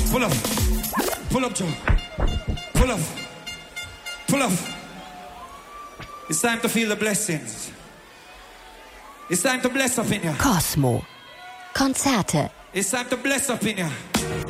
Pull up. Pull up, Joe. Pull up. Pull up. It's time to feel the blessings. It's time to bless up in ya. Cosmo. Konzerte. It's time to bless up in ya.